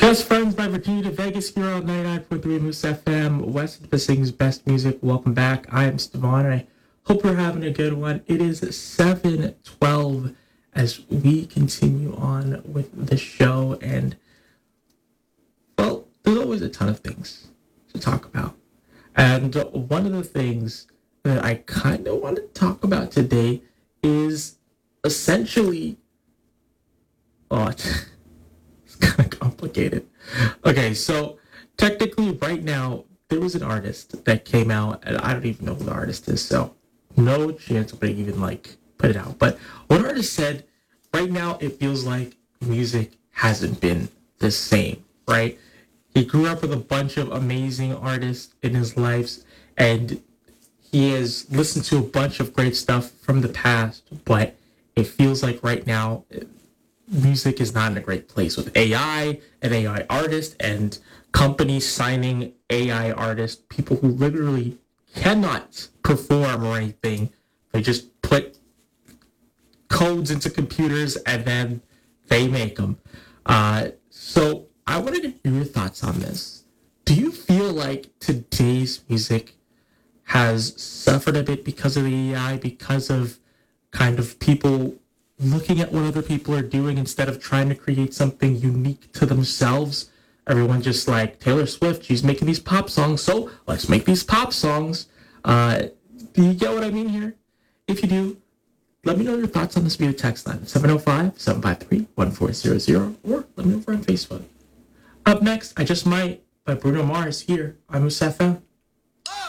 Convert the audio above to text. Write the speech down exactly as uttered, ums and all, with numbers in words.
Best Friends by Virginia to Vegas here on ninety-nine point three Moose F M, West Pacific's best music. Welcome back. I am Stevan, and I hope you're having a good one. It is seven twelve as we continue on with the show, and, well, there's always a ton of things to talk about. And one of the things that I kind of want to talk about today is essentially, oh, it's kind of complicated. Okay, so technically right now, there was an artist that came out, and I don't even know who the artist is, so no chance I'm going to even, like, put it out. But one artist said, right now it feels like music hasn't been the same, right? He grew up with a bunch of amazing artists in his life, and he has listened to a bunch of great stuff from the past, but it feels like right now music is not in a great place with A I and A I artists and companies signing A I artists, people who literally cannot perform or anything. They just put codes into computers and then they make them. Uh, so I wanted to hear your thoughts on this. Do you feel like today's music has suffered a bit because of the A I, because of kind of people looking at what other people are doing instead of trying to create something unique to themselves? Everyone just like, Taylor Swift, she's making these pop songs, so let's make these pop songs. Uh, do you get what I mean here? If you do, let me know your thoughts on this via text line, seven oh five, seven five three, one four zero zero, or let me know over on Facebook. Up next, I Just Might by Bruno Mars here on Moose F M.